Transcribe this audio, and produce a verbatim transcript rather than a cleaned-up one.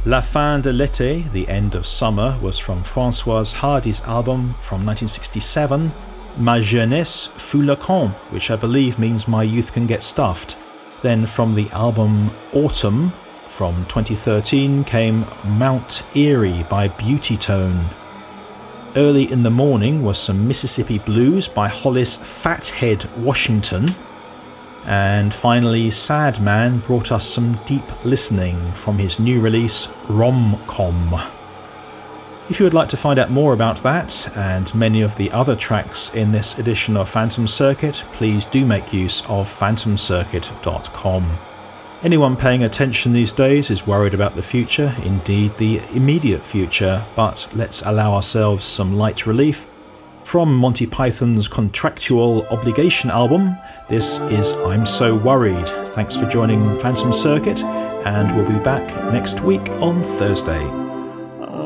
La fin de l'été, the end of summer, was from Françoise Hardy's album from nineteen sixty-seven, Ma jeunesse fut le camp, which I believe means my youth can get stuffed. Then from the album Autumn from twenty thirteen came Mount Erie by Beauty Tone. Early in the Morning was some Mississippi Blues by Hollis Fathead Washington. And finally, Sad Man brought us some deep listening from his new release, Rom-Com. If you would like to find out more about that and many of the other tracks in this edition of Phantom Circuit, please do make use of phantom circuit dot com. Anyone paying attention these days is worried about the future, indeed the immediate future, but let's allow ourselves some light relief. From Monty Python's Contractual Obligation album, this is I'm So Worried. Thanks for joining Phantom Circuit, and we'll be back next week on Thursday.